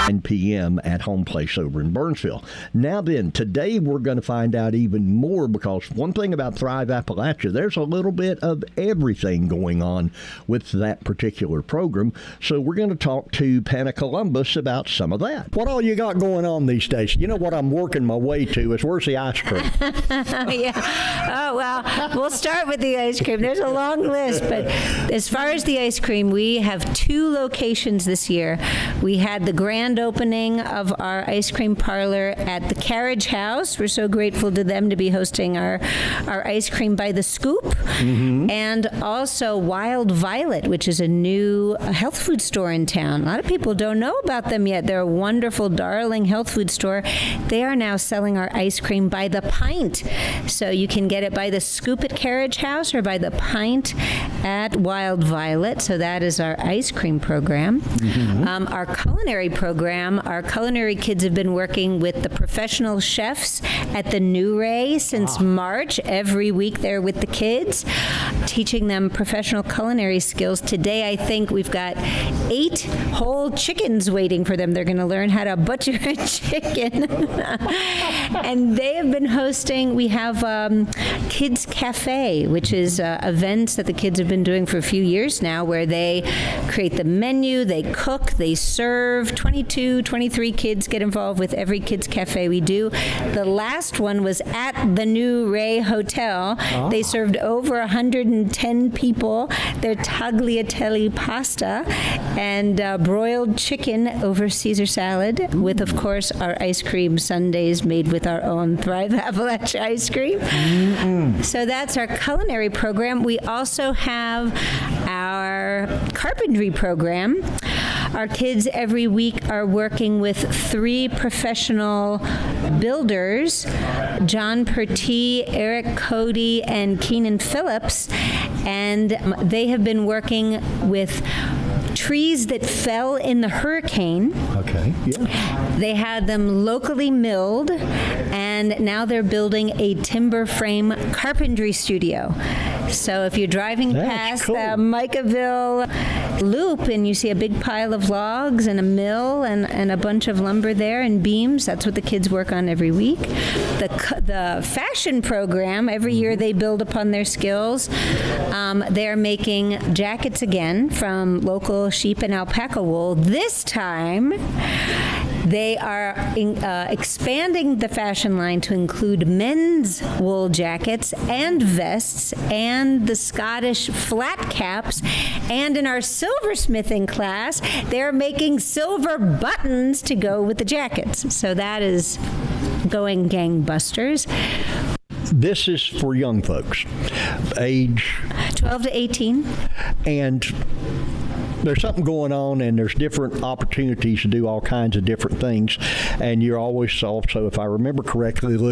9 p.m. at Home Place over in Burnsville. Now then, today we're going to find out even more, because one thing about Thrive Appalachia, there's a little bit of everything going on with that particular program. So we're going to talk to Panna Columbus about some of that. What all you got going on these days? You know what I'm working my way to is, where's the ice cream? Yeah. Oh, well, we'll start with the ice cream. There's a long list, but as far as the ice cream, we have 2 locations this year. We had the grand opening of our ice cream parlor at the Carriage House. We're so grateful to them to be hosting our ice cream by the scoop. Mm-hmm. And also Wild Violet, which is a new health food store in town. A lot of people don't know about them yet. They're a wonderful, darling health food store. They are now selling our ice cream by the pint. So you can get it by the scoop at Carriage House or by the pint at Wild Violet. So that is our ice cream program. Mm-hmm. Our culinary program, our culinary kids have been working with the professional chefs at the New Ray since March. Every week they're with the kids, teaching them professional culinary skills. Today, I think we've got 8 whole chickens waiting for them. They're going to learn how to butcher a chicken. And they have been hosting, we have Kids Cafe, which is events that the kids have been doing for a few years now, where they create the menu, they cook, they serve. 22, 23 kids get involved with every Kids Cafe we do. The last one was at the New Ray Hotel. They served over 110 people their tagliatelle pasta and broiled chicken over Caesar salad with, of course, our ice cream sundaes made with our own Thrive Appalachia ice cream. Mm-hmm. So that's our culinary program. We also have our carpentry program. Our kids every week are working with 3 professional builders, John Pertee, Eric Cody, and Keenan Phillips, and they have been working with trees that fell in the hurricane. Okay. Yeah. They had them locally milled, and now they're building a timber frame carpentry studio. So if you're driving past the Micaville Loop and you see a big pile of logs and a mill and a bunch of lumber there and beams, that's what the kids work on every week. The fashion program, every year they build upon their skills. They're making jackets again from local sheep and alpaca wool. This time, they are expanding the fashion line to include men's wool jackets and vests and the Scottish flat caps. And in our silversmithing class, they're making silver buttons to go with the jackets. So that is going gangbusters. This is for young folks, age 12 to 18. And there's something going on, and there's different opportunities to do all kinds of different things, and you're always also, if I remember correctly,